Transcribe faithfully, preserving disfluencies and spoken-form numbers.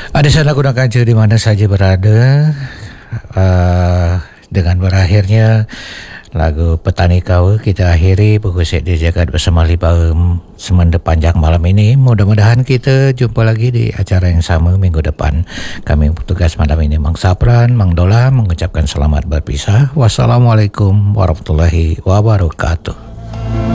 Ada sana guna kaca di mana saja berada. uh, Dengan berakhirnya lagu Petani Kau, kita akhiri buku set di Jagat bersama Liba Semenda Panjang malam ini. Mudah-mudahan kita jumpa lagi di acara yang sama minggu depan. Kami petugas malam ini Mang Sapran, Mang Dola mengucapkan selamat berpisah. Wassalamualaikum warahmatullahi wabarakatuh.